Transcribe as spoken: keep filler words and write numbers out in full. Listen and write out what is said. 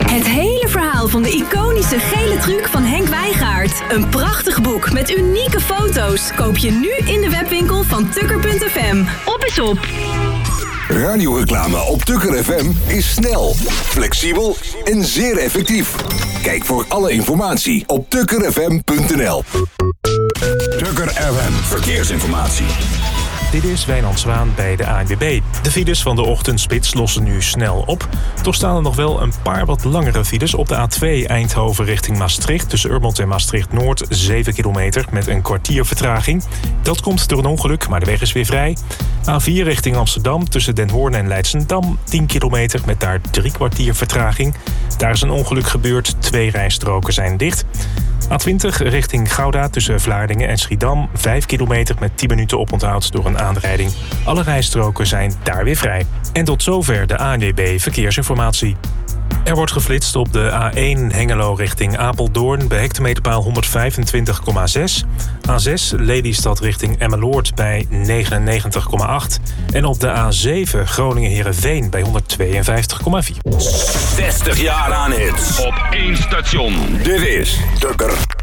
Het hele verhaal van de iconische gele truc van Henk Wijngaard. Een prachtig boek met unieke foto's. Koop je nu in de webwinkel van tukker punt f m. Op is op! Radioreclame op Tukker F M is snel, flexibel en zeer effectief. Kijk voor alle informatie op tukker f m punt n l. Tukker F M Verkeersinformatie. Dit is Wijnand Zwaan bij de A N W B. De files van de ochtendspits lossen nu snel op. Toch staan er nog wel een paar wat langere files op de A twee Eindhoven richting Maastricht. Tussen Urmond en Maastricht-Noord, zeven kilometer met een kwartier vertraging. Dat komt door een ongeluk, maar de weg is weer vrij. A vier richting Amsterdam tussen Den Hoorn en Leidschendam, tien kilometer met daar drie kwartier vertraging. Daar is een ongeluk gebeurd, twee rijstroken zijn dicht. A twintig richting Gouda tussen Vlaardingen en Schiedam, vijf kilometer met tien minuten oponthoud door een aanrijding. Alle rijstroken zijn daar weer vrij. En tot zover de A N W B Verkeersinformatie. Er wordt geflitst op de A één Hengelo richting Apeldoorn bij hectometerpaal honderdvijfentwintig komma zes. A zes Lelystad richting Emmeloord bij negenennegentig komma acht. En op de A zeven Groningen-Heerenveen bij honderdtweeënvijftig komma vier. zestig jaar aan hits. Op één station. Dit is Tukker